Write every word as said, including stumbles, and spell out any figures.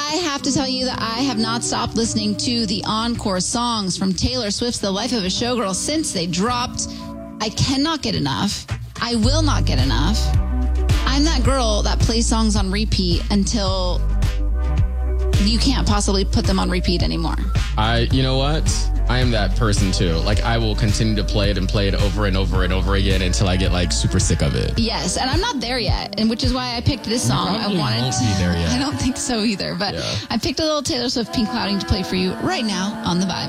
I have to tell you that I have not stopped listening to the encore songs from Taylor Swift's The Life of a Showgirl since they dropped. I cannot get enough. I will not get enough. I'm that girl that plays songs on repeat until you can't possibly put them on repeat anymore. I, you know what? I am that person too. Like, I will continue to play it and play it over and over and over again until I get like super sick of it. Yes, and I'm not there yet, and which is why I picked this song. You I probably wanted won't to. be there yet. I don't think so either, but Yeah. I picked a little Taylor Swift Pink Clouding to play for you right now on The Vibe.